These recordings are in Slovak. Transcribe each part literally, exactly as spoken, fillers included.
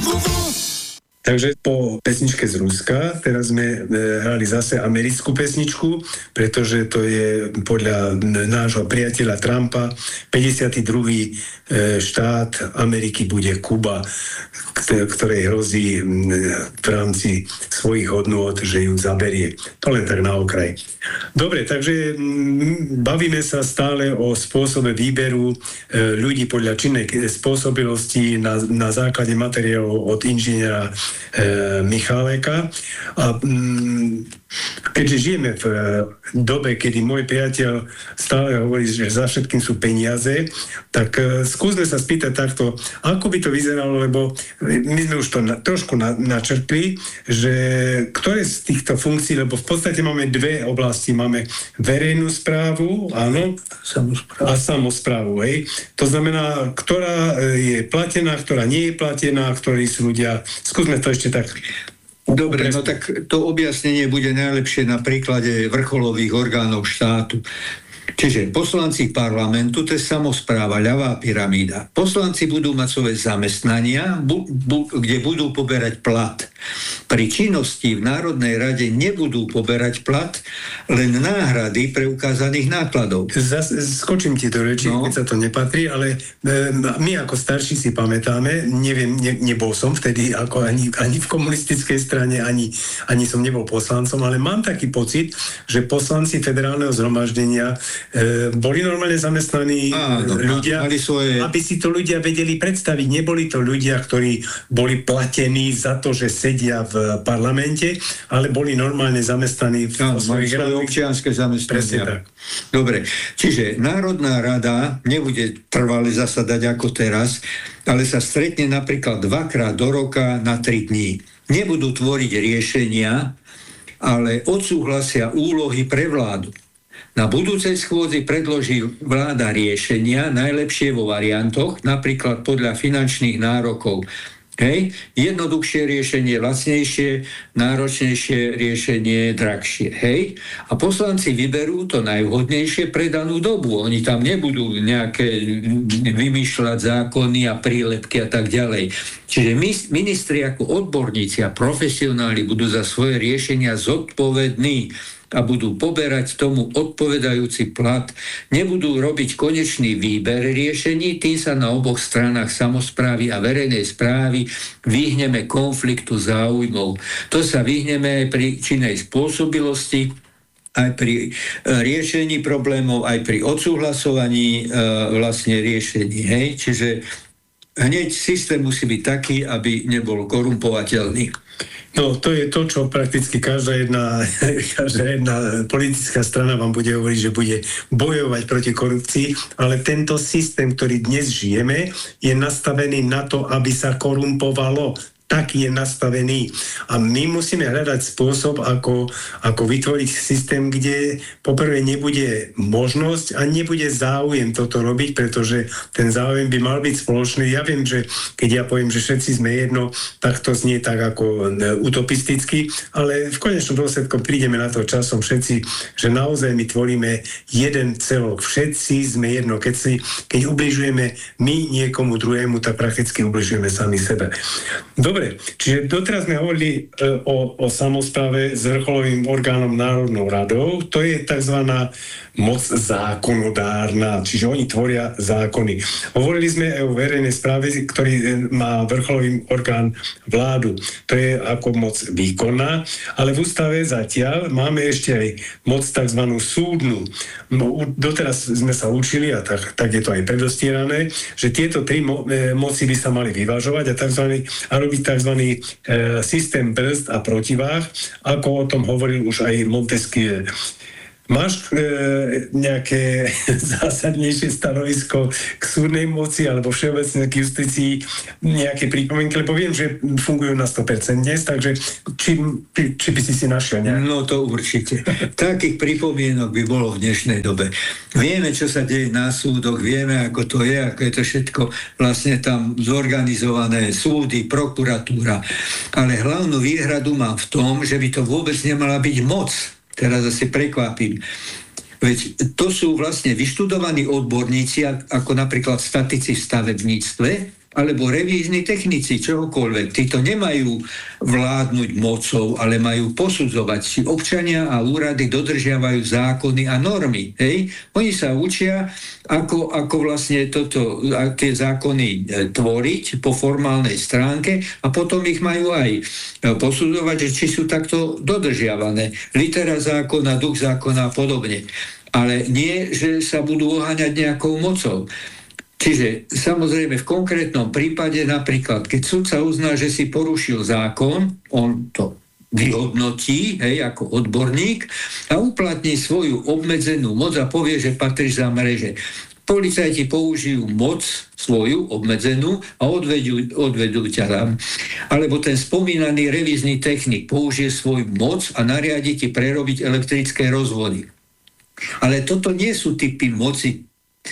Takže po pesničke z Ruska teraz sme e, hrali zase americkú pesničku, pretože to je podľa nášho priateľa Trumpa päťdesiaty druhý e, štát Ameriky bude Kuba, ktorej hrozí v rámci svojich hodnôt, že ju zaberie. To len tak na okraj. Dobre, takže bavíme sa stále o spôsobe výberu e, ľudí podľa činnej spôsobilosti na, na základe materiálov od inžiniera e, Michaleka. A mm, keďže žijeme v dobe, kedy môj priateľ stále hovorí, že za všetkým sú peniaze, tak e, skúsme sa spýtať takto, ako by to vyzeralo, lebo my sme už to na, trošku na, načrtli, že ktoré z týchto funkcií, lebo v podstate máme dve oblasti, máme verejnú správu, áno, samosprávu. a samosprávu, hej. To znamená, ktorá je platená, ktorá nie je platená, ktorí sú ľudia. Skúsme to ešte tak. Dobre, no tak to objasnenie bude najlepšie na príklade vrcholových orgánov štátu. Čiže poslanci parlamentu, to je samospráva, ľavá pyramída. Poslanci budú mať svoje zamestnania, bu, bu, kde budú poberať plat. Pri činnosti v Národnej rade nebudú poberať plat, len náhrady preukázaných nákladov. Zas, skočím ti do reči, no. Keď sa to nepatrí, ale e, my ako starší si pamätáme, neviem, ne, nebol som vtedy ako ani, ani v komunistickej strane, ani, ani som nebol poslancom, ale mám taký pocit, že poslanci federálneho zhromaždenia e, boli normálne zamestnaní Áno, ľudia, svoje... aby si to ľudia vedeli predstaviť. Neboli to ľudia, ktorí boli platení za to, že sedia v parlamente, ale boli normálne zamestnaní v Áno, svojich občianske zamestnania. Dobre, čiže Národná rada nebude trvale zasadať ako teraz, ale sa stretne napríklad dvakrát do roka na tri dní. Nebudú tvoriť riešenia, ale odsúhlasia úlohy pre vládu. Na budúcej schôdzi predloží vláda riešenia, najlepšie vo variantoch, napríklad podľa finančných nárokov. Hej? Jednoduchšie riešenie, lacnejšie, náročnejšie riešenie, drahšie. Hej? A poslanci vyberú to najvhodnejšie pre danú dobu. Oni tam nebudú nejaké vymýšľať zákony a prílepky a tak ďalej. Čiže ministri ako odborníci a profesionáli budú za svoje riešenia zodpovední a budú poberať tomu odpovedajúci plat. Nebudú robiť konečný výber riešení, tým sa na oboch stranách samosprávy a verejnej správy vyhneme konfliktu záujmov. To sa vyhneme aj pri činnej spôsobilosti, aj pri riešení problémov, aj pri odsúhlasovaní e, vlastne riešení. Hej? Čiže hneď systém musí byť taký, aby nebol korumpovateľný. No, to je to, čo prakticky každá jedna, každá jedna politická strana vám bude hovoriť, že bude bojovať proti korupcii, ale tento systém, ktorý dnes žijeme, je nastavený na to, aby sa korumpovalo. Tak je nastavený. A my musíme hľadať spôsob, ako, ako vytvoriť systém, kde poprvé nebude možnosť a nebude záujem toto robiť, pretože ten záujem by mal byť spoločný. Ja viem, že keď ja poviem, že všetci sme jedno, tak to znie tak ako utopisticky, ale v konečnom dôsledku prídeme na to časom všetci, že naozaj my tvoríme jeden celok. Všetci sme jedno. Keď, si, keď ubližujeme my niekomu druhému, tak prakticky ubližujeme sami sebe. Dobre, čiže doteraz sme hovorili e, o, o samospráve s vrcholovým orgánom Národnou radou. To je tzv. Moc zákonodárna, čiže oni tvoria zákony. Hovorili sme aj o verejnej správe, ktorý má vrcholový orgán vládu. To je ako moc výkonná, ale v ústave zatiaľ máme ešte aj moc tzv. Súdnu. No, doteraz sme sa učili, a tak, tak je to aj predostierané, že tieto tri mo- moci by sa mali vyvažovať a, tzv. A robiť tzv. E, systém brzd a protiváh, ako o tom hovoril už aj Montesquieu. Máš e, nejaké zásadnejšie stanovisko k súdnej moci alebo všeobecne k justícii, nejaké pripomienky, lebo viem, že fungujú na sto percent dnes, takže či, či by si si našiel nejaké? No to určite. Takých pripomienok by bolo v dnešnej dobe. Vieme, čo sa deje na súdoch, vieme, ako to je, ako je to všetko vlastne tam zorganizované, súdy, prokuratúra. Ale hlavnú výhradu mám v tom, že by to vôbec nemala byť moc. Teraz asi prekvapím. Veď to sú vlastne vyštudovaní odborníci, ako napríklad statici v stavebníctve, alebo revízni technici, čohokoľvek. Títo nemajú vládnuť mocou, ale majú posudzovať, či občania a úrady dodržiavajú zákony a normy. Hej? Oni sa učia, ako, ako vlastne toto, tie zákony tvoriť po formálnej stránke a potom ich majú aj posudzovať, že či sú takto dodržiavané. Litera zákona, duch zákona a podobne. Ale nie, že sa budú oháňať nejakou mocou. Čiže samozrejme v konkrétnom prípade napríklad, keď sudca uzná, že si porušil zákon, on to vyhodnotí, hej, ako odborník a uplatní svoju obmedzenú moc a povie, že patríš za mreže. Policajti použijú moc svoju obmedzenú a odvedú, odvedú ťa tam. Alebo ten spomínaný revízny technik použije svoju moc a nariadi ti prerobiť elektrické rozvody. Ale toto nie sú typy moci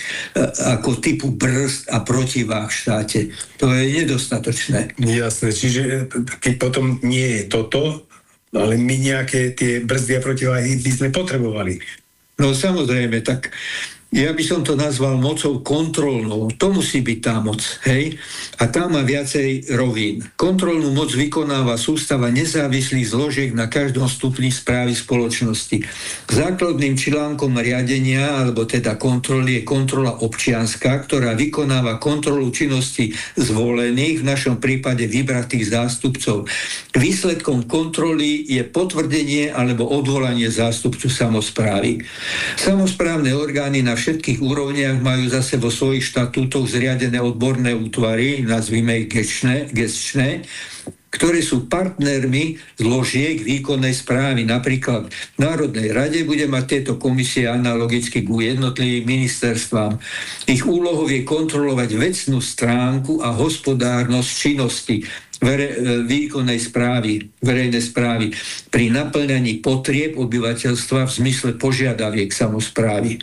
ako typu brzd a protiváh v štáte. To je nedostatočné. Jasné, čiže keď potom nie je toto, ale my nejaké tie brzdy a protiváhy by sme potrebovali. No samozrejme, tak ja by som to nazval mocou kontrolnou. To musí byť tá moc, hej? A tá má viacej rovín. Kontrolnú moc vykonáva sústava nezávislých zložiek na každom stupni správy spoločnosti. Základným článkom riadenia, alebo teda kontroly, je kontrola občianska, ktorá vykonáva kontrolu činnosti zvolených, v našom prípade vybratých zástupcov. Výsledkom kontroly je potvrdenie alebo odvolanie zástupcu samosprávy. Samosprávne orgány na všetkých úrovniach majú zase vo svojich štatútoch zriadené odborné útvary, nazvime ich gestčné, gestčné, ktoré sú partnermi zložiek výkonnej správy. Napríklad v Národnej rade bude mať tieto komisie analogicky ku jednotlivým ministerstvám. Ich úlohou je kontrolovať vecnú stránku a hospodárnosť činnosti vere, výkonnej správy, verejnej správy pri naplňaní potrieb obyvateľstva v zmysle požiadaviek samosprávy.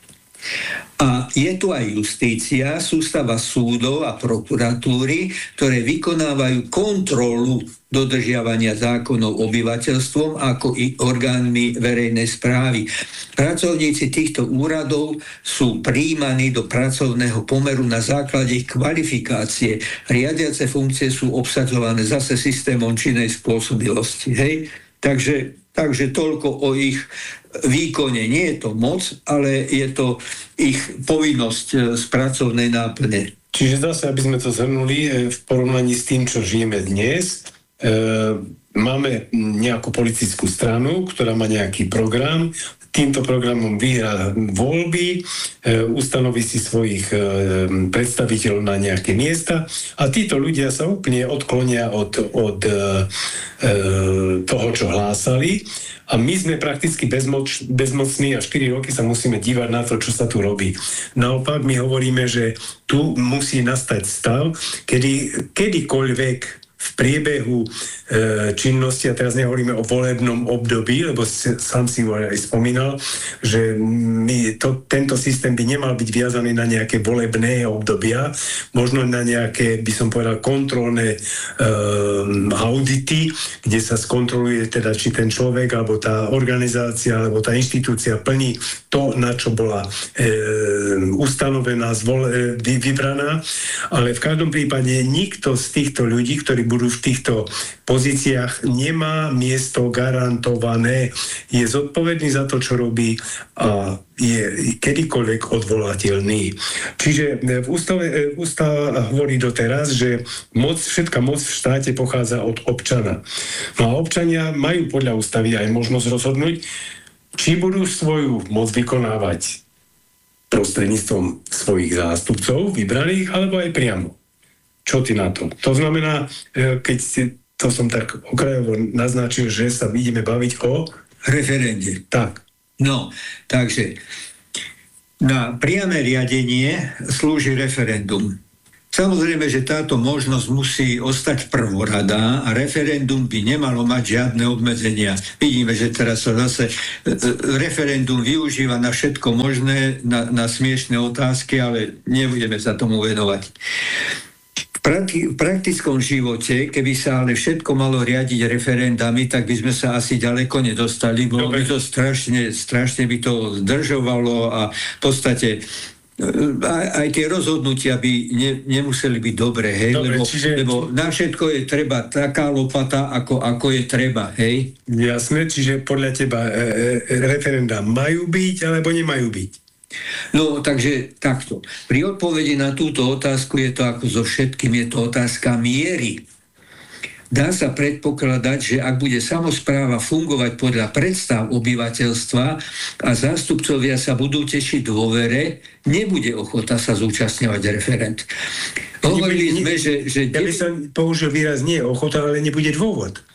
A je tu aj justícia, sústava súdov a prokuratúry, ktoré vykonávajú kontrolu dodržiavania zákonov obyvateľstvom ako i orgánmi verejnej správy. Pracovníci týchto úradov sú prijímaní do pracovného pomeru na základe ich kvalifikácie. Riadiace funkcie sú obsadzované zase systémom činnej spôsobilosti. Hej? Takže, takže toľko o ich výkone. Nie je to moc, ale je to ich povinnosť z pracovnej náplne. Čiže zase, aby sme to zhrnuli, v porovnaní s tým, čo žijeme dnes, e, máme nejakú politickú stranu, ktorá má nejaký program, týmto programom vyhrá voľby, e, ustanoví si svojich e, predstaviteľov na nejaké miesta a títo ľudia sa úplne odklonia od, od e, toho, čo hlásali a my sme prakticky bezmoc, bezmocní a štyri roky sa musíme dívať na to, čo sa tu robí. Naopak my hovoríme, že tu musí nastať stav, kedy kedykoľvek v priebehu e, činnosti, a teraz nehovoríme o volebnom období, lebo si, sám si aj spomínal, že my, to, tento systém by nemal byť viazaný na nejaké volebné obdobia, možno na nejaké, by som povedal, kontrolné e, audity, kde sa skontroluje teda, či ten človek, alebo tá organizácia, alebo tá inštitúcia plní to, na čo bola e, ustanovená, zvol, e, vybraná, ale v každom prípade nikto z týchto ľudí, ktorí budú v týchto pozíciách, nemá miesto garantované, je zodpovedný za to, čo robí a je kedykoľvek odvolateľný. Čiže v ústave, ústava hovorí doteraz, že moc, všetká moc v štáte pochádza od občana. No a občania majú podľa ústavy aj možnosť rozhodnúť, či budú svoju moc vykonávať prostredníctvom svojich zástupcov vybraných, alebo aj priamo. Čo ty na to? To znamená, keď si, to som tak okrajovo naznačil, že sa ideme baviť o referende. Tak. No, takže na priame riadenie slúži referendum. Samozrejme, že táto možnosť musí ostať prvoradá a referendum by nemalo mať žiadne obmedzenia. Vidíme, že teraz sa zase referendum využíva na všetko možné, na, na smiešné otázky, ale nebudeme sa tomu venovať. V praktickom živote, keby sa ale všetko malo riadiť referendami, tak by sme sa asi ďaleko nedostali, bolo by to strašne, strašne by to zdržovalo a v podstate aj, aj tie rozhodnutia by ne, nemuseli byť dobré, hej, Dobre, lebo, čiže... lebo na všetko je treba taká lopata, ako, ako je treba, hej. Jasné, čiže podľa teba e, e, referenda majú byť, alebo nemajú byť? No, takže takto. Pri odpovedi na túto otázku je to ako so všetkým, je to otázka miery. Dá sa predpokladať, že ak bude samospráva fungovať podľa predstav obyvateľstva a zástupcovia sa budú tešiť dôvere, nebude ochota sa zúčastňovať referend. Hovorili sme, že... že ja by som použil výraz nie ochota, ale nebude dôvod.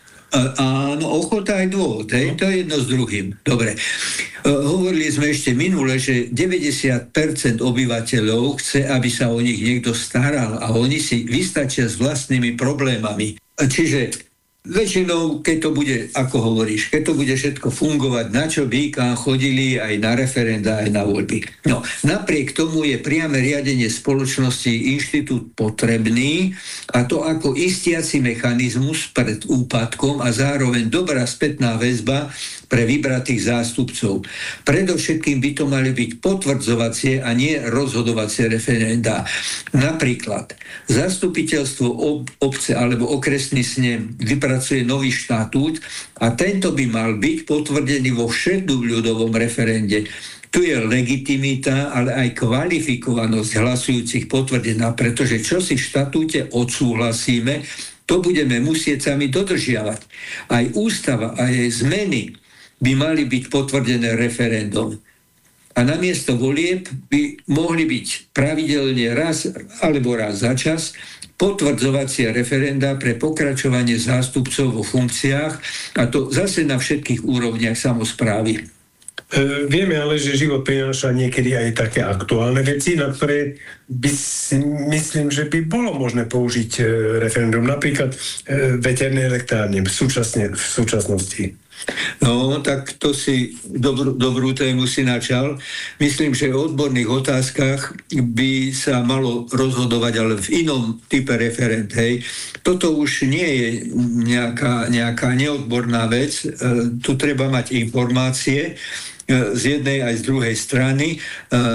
Áno, ochota aj dôvod, hej? To je jedno s druhým. Dobre. Hovorili sme ešte minule, že deväťdesiat percent obyvateľov chce, aby sa o nich niekto staral a oni si vystačia s vlastnými problémami. Čiže väčšinou, keď to bude, ako hovoríš, keď to bude všetko fungovať, na čo by kam chodili aj na referenda, aj na voľby. No, napriek tomu je priame riadenie spoločnosti inštitút potrebný a to ako istiaci mechanizmus pred úpadkom a zároveň dobrá spätná väzba pre vybratých zástupcov. Predovšetkým by to mali byť potvrdzovacie a nie rozhodovacie referendá. Napríklad zastupiteľstvo ob- obce alebo okresný snem vypracuje nový štatút a tento by mal byť potvrdený vo všednom ľudovom referende. Tu je legitimita, ale aj kvalifikovanosť hlasujúcich potvrdená, pretože čo si v štatúte odsúhlasíme, to budeme musieť sami dodržiavať. Aj ústava a jej zmeny by mali byť potvrdené referendum. A namiesto volieb by mohli byť pravidelne raz alebo raz za čas potvrdzovacie referenda pre pokračovanie zástupcov vo funkciách, a to zase na všetkých úrovniach samosprávy. E, vieme ale, že život prináša niekedy aj také aktuálne veci, na ktoré by si myslím, že by bolo možné použiť e, referendum. Napríklad e, veterné elektrárne v, súčasne, v súčasnosti. No, tak to si dobrú, dobrú tému si načal. Myslím, že o odborných otázkach by sa malo rozhodovať, ale v inom type referend. Hej. Toto už nie je nejaká, nejaká neodborná vec. E, tu treba mať informácie z jednej aj z druhej strany. E,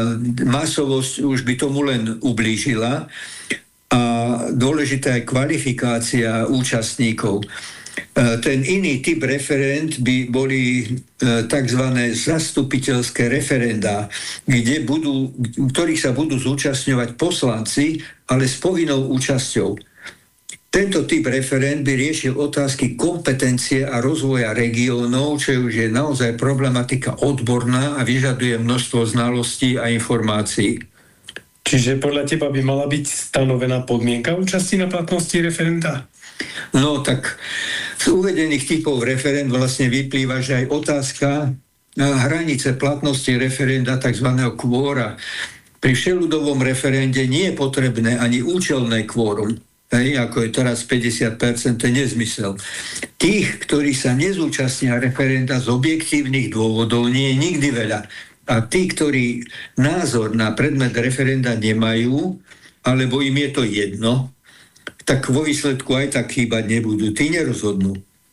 masovosť už by tomu len ublížila a dôležitá je kvalifikácia účastníkov. Ten iný typ referend by boli tzv. Zastupiteľské referendá, kde budú, ktorých sa budú zúčastňovať poslanci, ale s povinnou účasťou. Tento typ referend by riešil otázky kompetencie a rozvoja regiónov, čo už je naozaj problematika odborná a vyžaduje množstvo znalostí a informácií. Čiže podľa teba by mala byť stanovená podmienka účasti na platnosti referenda? No tak z uvedených typov referend vlastne vyplýva, že aj otázka hranice platnosti referenda, tzv. Kvóra. Pri všeľudovom referende nie je potrebné ani účelné kvórum. Hej, ako je teraz päťdesiat percent, to je nezmysel. Tých, ktorí sa nezúčastnia referenda z objektívnych dôvodov, nie je nikdy veľa. A tí, ktorí názor na predmet referenda nemajú, alebo im je to jedno, tak vo výsledku aj tak chýbať nebudú. Tí nerozhodnú.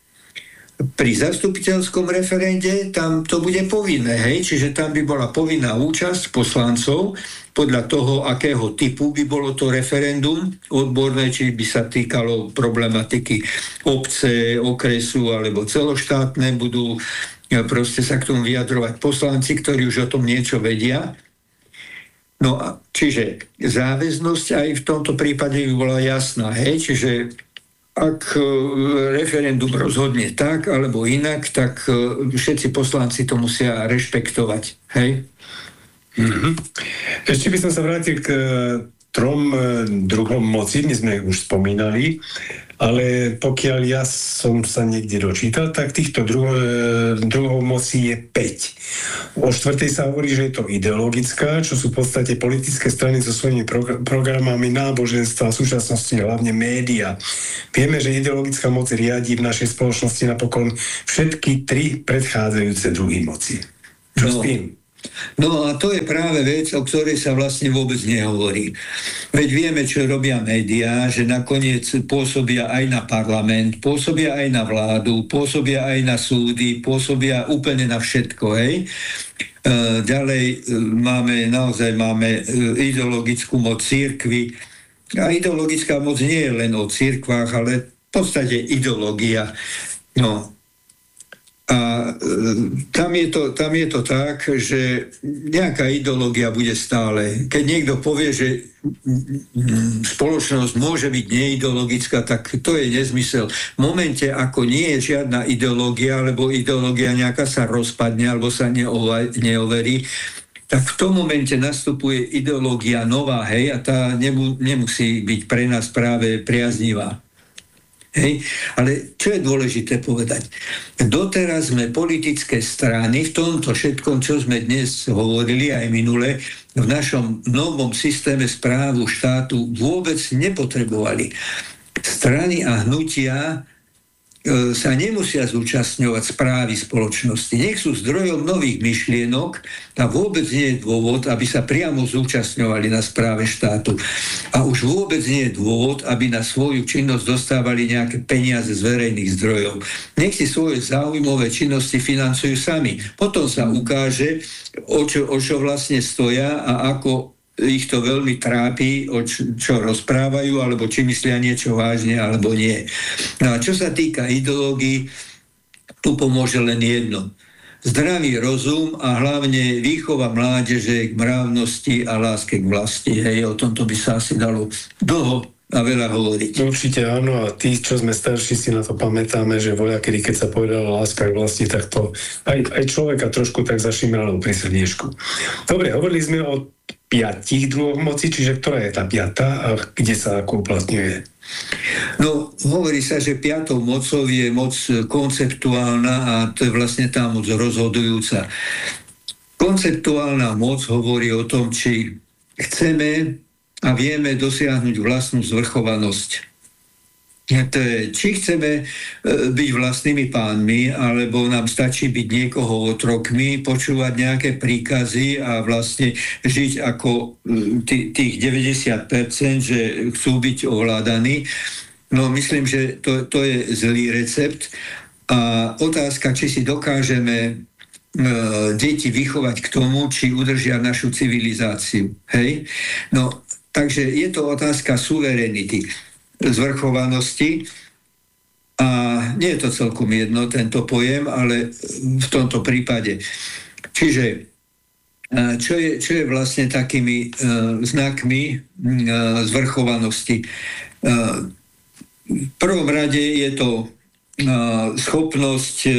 Pri zastupiteľskom referende tam to bude povinné, hej? Čiže tam by bola povinná účasť poslancov podľa toho, akého typu by bolo to referendum odborné, či by sa týkalo problematiky obce, okresu alebo celoštátne, budú proste sa k tomu vyjadrovať poslanci, ktorí už o tom niečo vedia. No a čiže záväznosť aj v tomto prípade by bola jasná, hej, čiže ak referendum rozhodne tak alebo inak, tak všetci poslanci to musia rešpektovať, hej. Mm-hmm. Ešte by som sa vrátil k trom druhom moci, my sme už spomínali, ale pokiaľ ja som sa niekde dočítal, tak týchto druho, druhov moci je päť. O štvrtej sa hovorí, že je to ideologická, čo sú v podstate politické strany so svojimi pro, programami, náboženstva, v súčasnosti hlavne média. Vieme, že ideologická moc riadi v našej spoločnosti napokon všetky tri predchádzajúce druhy moci. Čo no. s tým? No a to je práve vec, o ktorej sa vlastne vôbec nehovorí. Veď vieme, čo robia médiá, že nakoniec pôsobia aj na parlament, pôsobia aj na vládu, pôsobia aj na súdy, pôsobia úplne na všetko, hej. E, ďalej e, máme, naozaj máme e, ideologickú moc cirkvi. A ideologická moc nie je len o cirkvách, ale v podstate ideológia. No, a tam je, to, tam je to tak, že nejaká ideológia bude stále. Keď niekto povie, že spoločnosť môže byť neideologická, tak to je nezmysel. V momente, ako nie je žiadna ideológia, alebo ideológia nejaká sa rozpadne, alebo sa neoverí, tak v tom momente nastupuje ideológia nová, hej, a tá nemu, nemusí byť pre nás práve priaznivá. Hej. Ale čo je dôležité povedať? Doteraz sme politické strany v tomto všetkom, čo sme dnes hovorili aj minule, v našom novom systéme správu štátu vôbec nepotrebovali. Strany a hnutia e, sa nemusia zúčastňovať správy spoločnosti. Nech sú zdrojom nových myšlienok a vôbec nie je dôvod, aby sa priamo zúčastňovali na správe štátu. A už vôbec nie je dôvod, aby na svoju činnosť dostávali nejaké peniaze z verejných zdrojov. Nech si svoje záujmové činnosti financujú sami. Potom sa ukáže, o čo, o čo vlastne stoja a ako ich to veľmi trápi, o čo, čo rozprávajú, alebo či myslia niečo vážne, alebo nie. No a čo sa týka ideológií, tu pomôže len jedno. Zdravý rozum a hlavne výchova mládeže k mravnosti a láske k vlasti. Hej, o tomto by sa asi dalo dlho a veľa hovoriť. Určite áno, a tí, čo sme starší, si na to pamätáme, že voľakedy, keď sa povedala láska k vlasti, tak to aj, aj človeka trošku tak zašimralo pri srdiečku. Dobre, hovorili sme o piatich druhoch moci, čiže ktorá je tá piata a kde sa ako uplatňuje? No, hovorí sa, že piatou mocou je moc konceptuálna a to je vlastne tá moc rozhodujúca. Konceptuálna moc hovorí o tom, či chceme a vieme dosiahnuť vlastnú zvrchovanosť. To je, či chceme byť vlastnými pánmi, alebo nám stačí byť niekoho otrokmi, počúvať nejaké príkazy a vlastne žiť ako t- tých deväťdesiat percent, že chcú byť ovládaní. No myslím, že to, to je zlý recept. A otázka, či si dokážeme e, deti vychovať k tomu, či udržia našu civilizáciu. Hej? No, takže je to otázka suverenity, zvrchovanosti a nie je to celkom jedno tento pojem, ale v tomto prípade. Čiže čo je, čo je vlastne takými uh, znakmi uh, zvrchovanosti? Uh, v prvom rade je to uh, schopnosť uh,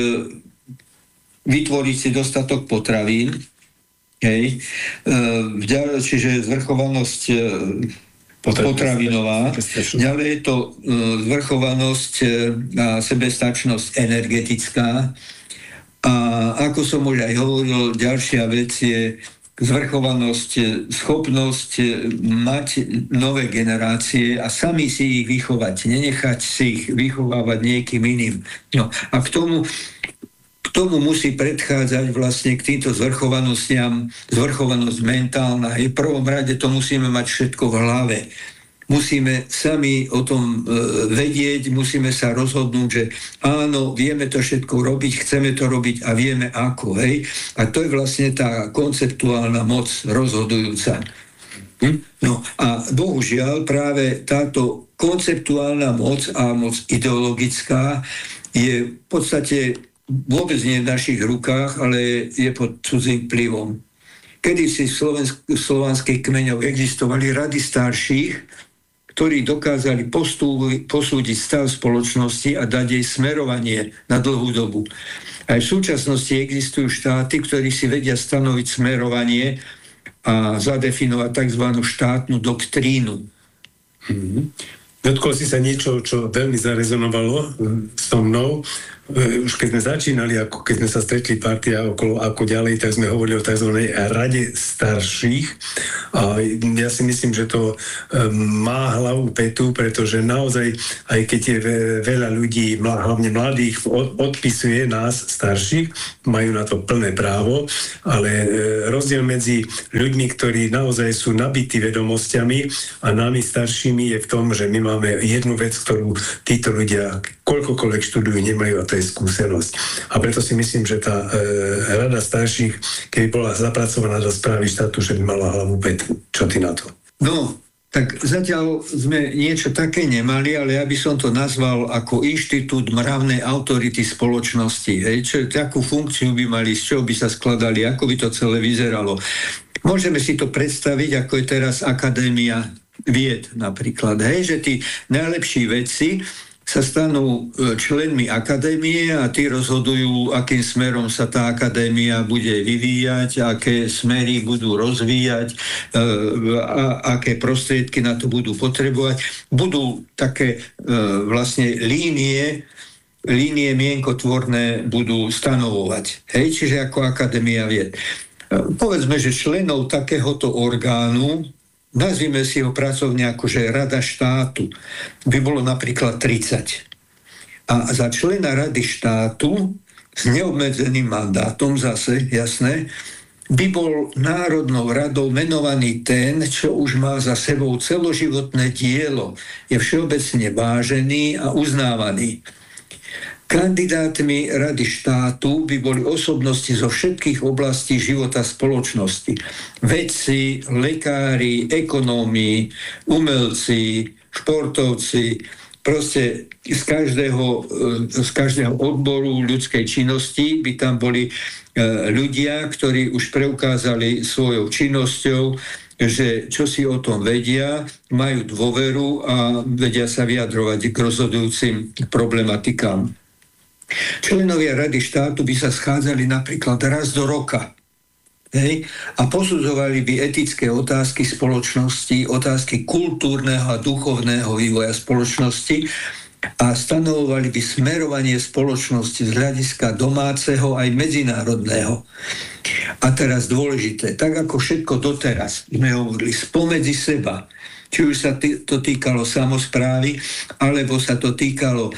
vytvoriť si dostatok potravín, hej? Uh, čiže zvrchovanosť uh, potravinová. Ďalej je to uh, zvrchovanosť uh, a sebestačnosť energetická. A ako som už aj hovoril, ďalšia vec je zvrchovanosť, schopnosť mať nové generácie a sami si ich vychovať, nenechať si ich vychovávať niekým iným. No a k tomu K tomu musí predchádzať vlastne k týmto zvrchovanostiam, zvrchovanosť mentálna. V prvom rade to musíme mať všetko v hlave. Musíme sami o tom e, vedieť, musíme sa rozhodnúť, že áno, vieme to všetko robiť, chceme to robiť a vieme ako. Hej? A to je vlastne tá konceptuálna moc rozhodujúca. Hm? No a bohužiaľ práve táto konceptuálna moc a moc ideologická je v podstate vôbec nie v našich rukách, ale je pod cudzým vplyvom. Kedysi v, Slovensk- v slovanských kmeňoch existovali rady starších, ktorí dokázali postú- posúdiť stav spoločnosti a dať jej smerovanie na dlhú dobu. Aj v súčasnosti existujú štáty, ktorí si vedia stanoviť smerovanie a zadefinovať tzv. Štátnu doktrínu. Mm-hmm. Dotkol si sa niečo, čo veľmi zarezonovalo so mnou. už keď sme začínali, ako keď sme sa stretli partia okolo, ako ďalej, tak sme hovorili o tzv. Rade starších. A ja si myslím, že to má hlavu petu, pretože naozaj, aj keď je veľa ľudí, hlavne mladých, odpisuje nás starších, majú na to plné právo, ale rozdiel medzi ľuďmi, ktorí naozaj sú nabití vedomosťami a nami staršími je v tom, že my máme jednu vec, ktorú títo ľudia koľkokoľvek študujú, nemajú, a to je skúsenosť. A preto si myslím, že tá e, rada starších, keby bola zapracovaná do správy štátu, že by mala hlavu petu. Čo ty na to? No, tak zatiaľ sme niečo také nemali, ale ja by som to nazval ako inštitút mravnej autority spoločnosti. Hej, čo, takú funkciu by mali, z čoho by sa skladali, ako by to celé vyzeralo. Môžeme si to predstaviť, ako je teraz Akadémia vied napríklad. Hej, že tí najlepší vedci sa stanú členmi akadémie a tí rozhodujú, akým smerom sa tá akadémia bude vyvíjať, aké smery budú rozvíjať, a aké prostriedky na to budú potrebovať. Budú také vlastne línie, línie mienkotvorné budú stanovovať. Hej, čiže ako Akadémia vied. Povedzme, že členov takéhoto orgánu, nazvime si ho pracovne akože Rada štátu, by bolo napríklad tridsať. A za člena Rady štátu s neobmedzeným mandátom zase, jasné, by bol Národnou radou menovaný ten, čo už má za sebou celoživotné dielo, je všeobecne vážený a uznávaný. Kandidátmi Rady štátu by boli osobnosti zo všetkých oblastí života spoločnosti. Vedci, lekári, ekonómi, umelci, športovci, proste z každého, z každého odboru ľudskej činnosti by tam boli ľudia, ktorí už preukázali svojou činnosťou, že čo si o tom vedia, majú dôveru a vedia sa vyjadrovať k rozhodujúcim problematikám. Členovia Rady štátu by sa schádzali napríklad raz do roka. Hej? A posudzovali by etické otázky spoločnosti, otázky kultúrneho a duchovného vývoja spoločnosti a stanovovali by smerovanie spoločnosti z hľadiska domáceho aj medzinárodného. A teraz dôležité, tak ako všetko doteraz sme hovorili, spomedzi seba, či už sa to týkalo samosprávy, alebo sa to týkalo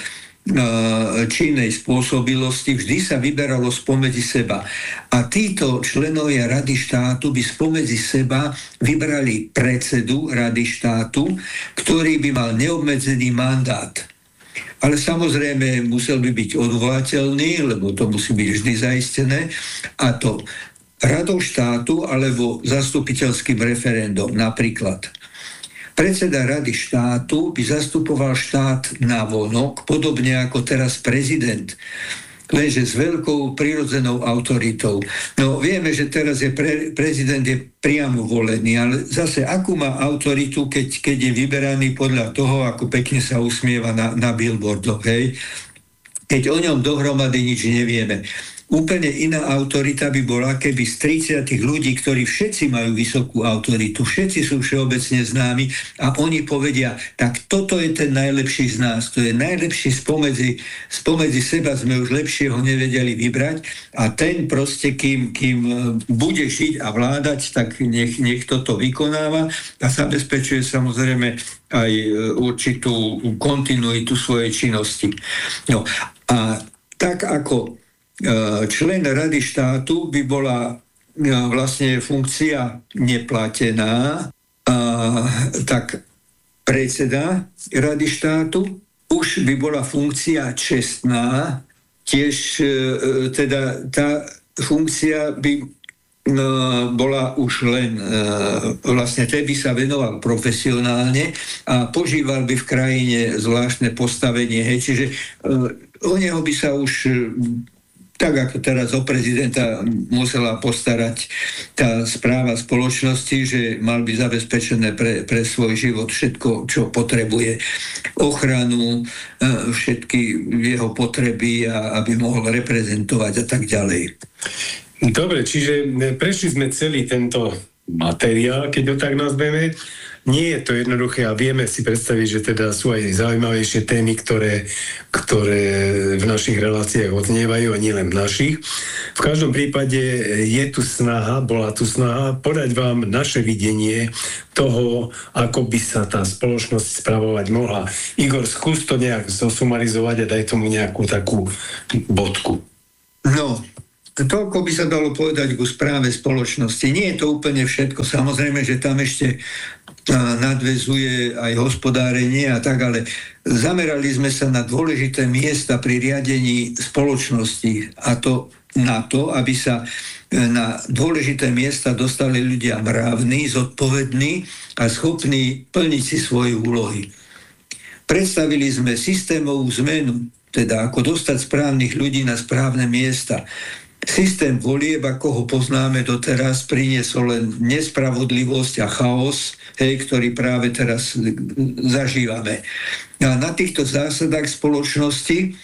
činnej spôsobilosti, vždy sa vyberalo spomedzi seba. A títo členovia Rady štátu by spomedzi seba vybrali predsedu Rady štátu, ktorý by mal neobmedzený mandát. Ale samozrejme musel by byť odvolateľný, lebo to musí byť vždy zaistené, a to Radou štátu alebo zastupiteľským referendum napríklad. Predseda Rady štátu by zastupoval štát navonok, podobne ako teraz prezident, lenže s veľkou prirodzenou autoritou. No vieme, že teraz je pre, prezident je priamo volený, ale zase akú má autoritu, keď, keď je vyberaný podľa toho, ako pekne sa usmieva na, na billboardoch, hej? Keď o ňom dohromady nič nevieme. Úplne iná autorita by bola, keby z tridsať ľudí, ktorí všetci majú vysokú autoritu, všetci sú všeobecne známi a oni povedia, tak toto je ten najlepší z nás, to je najlepší spomedzi, spomedzi seba sme už lepšieho nevedeli vybrať a ten proste, kým, kým bude žiť a vládať, tak nech, nech toto vykonáva a zabezpečuje samozrejme aj určitú kontinuitu svojej činnosti. No a tak ako člen Rady štátu by bola vlastne funkcia neplatená, a tak predseda Rady štátu už by bola funkcia čestná, tiež teda tá funkcia by bola už len vlastne tej by sa venoval profesionálne a požíval by v krajine zvláštne postavenie. Hej. Čiže o neho by sa už tak ako teraz o prezidenta musela postarať tá správa spoločnosti, že mal by zabezpečené pre, pre svoj život všetko, čo potrebuje. Ochranu, všetky jeho potreby, a aby mohol reprezentovať a tak ďalej. Dobre, čiže prešli sme celý tento materiál, keď ho tak nazveme. nie je to jednoduché a vieme si predstaviť, že teda sú aj zaujímavejšie témy, ktoré, ktoré v našich reláciách odznievajú a nielen v našich. V každom prípade je tu snaha, bola tu snaha podať vám naše videnie toho, ako by sa tá spoločnosť spravovať mohla. Igor, skús to nejak zosumarizovať a daj tomu nejakú takú bodku. No, toľko by sa dalo povedať ku správe spoločnosti. Nie je to úplne všetko. Samozrejme, že tam ešte nadväzuje aj hospodárenie a tak, ale zamerali sme sa na dôležité miesta pri riadení spoločnosti a to na to, aby sa na dôležité miesta dostali ľudia mravní, zodpovední a schopní plniť si svoje úlohy. Predstavili sme systémovú zmenu, teda ako dostať správnych ľudí na správne miesta. Systém volieb, ako ho poznáme doteraz, priniesol len nespravodlivosť a chaos, hej, ktorý práve teraz zažívame. A na týchto zásadách spoločnosti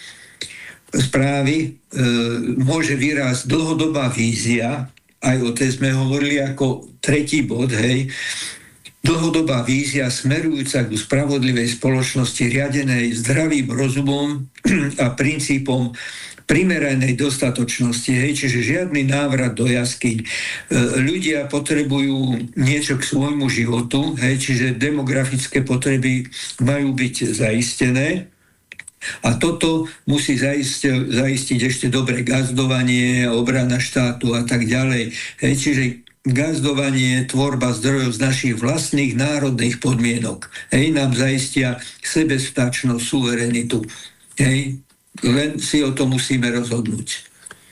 správy e, môže vyrásť dlhodobá vízia, aj o tej sme hovorili ako tretí bod, hej, dlhodobá vízia smerujúca k spravodlivej spoločnosti riadenej zdravým rozumom a princípom primeranej dostatočnosti, hej, čiže žiadny návrat do jaskyň. Ľudia potrebujú niečo k svojmu životu, hej, čiže demografické potreby majú byť zaistené a toto musí zaistiť, zaistiť ešte dobré gazdovanie, obrana štátu a tak ďalej. Hej, čiže gazdovanie, tvorba zdrojov z našich vlastných národných podmienok. Hej, nám zaistia sebestačnosť, suverenitu. Hej, len si o to musíme rozhodnúť.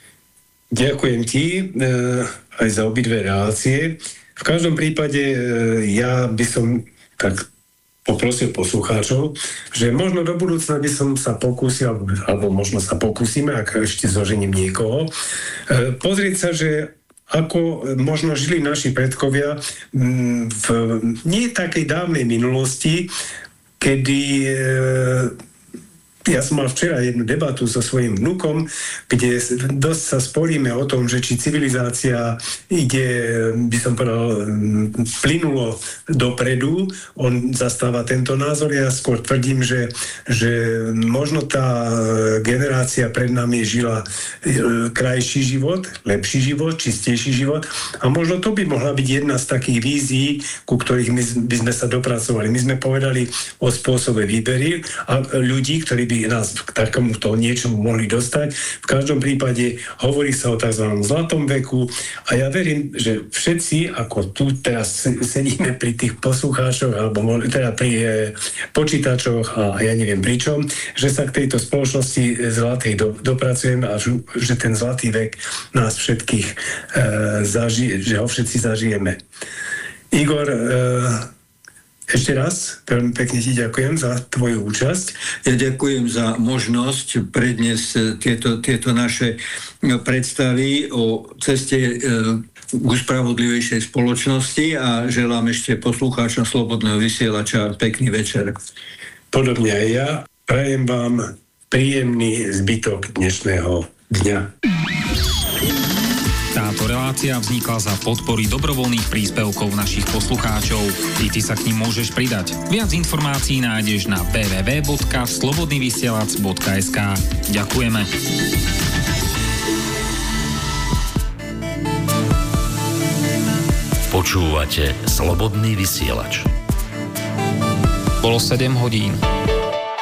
Ďakujem ti e, aj za obidve relácie. V každom prípade e, ja by som tak poprosil poslucháčov, že možno do budúcna by som sa pokúsil, alebo, alebo možno sa pokúsime, ak ešte zožením niekoho, e, pozrieť sa, že ako možno žili naši predkovia v nie takej dávnej minulosti, kedy e, ja som mal včera jednu debatu so svojím vnukom, kde dosť sa sporíme o tom, že či civilizácia ide, by som povedal, plynulo dopredu. On zastáva tento názor. Ja skôr tvrdím, že, že možno tá generácia pred nami žila krajší život, lepší život, čistejší život a možno to by mohla byť jedna z takých vízií, ku ktorých my by sme sa dopracovali. My sme povedali o spôsobe výbery a ľudí, ktorí by nás k takomuto niečomu mohli dostať. V každom prípade hovorí sa o tzv. Zlatom veku a ja verím, že všetci, ako tu teraz sedíme pri tých poslucháčoch alebo teda pri e, počítačoch a ja neviem pri čom, že sa k tejto spoločnosti zlatej do, dopracujeme a že, že ten zlatý vek nás všetkých e, zažije, že ho všetci zažijeme. Igor, e, ešte raz veľmi pekne ti ďakujem za tvoju účasť. Ja ďakujem za možnosť predniesť tieto, tieto naše predstavy o ceste k spravodlivejšej spoločnosti a želám ešte poslucháčom Slobodného vysielača pekný večer. Podobne aj ja. Prajem vám príjemný zbytok dnešného dňa. Táto relácia vznikla za podpory dobrovoľných príspevkov našich poslucháčov. I ty sa k nim môžeš pridať. Viac informácií nájdeš na w w w bodka slobodnyvysielac bodka es ká. Ďakujeme. Počúvate Slobodný vysielač. Bolo sedem hodín.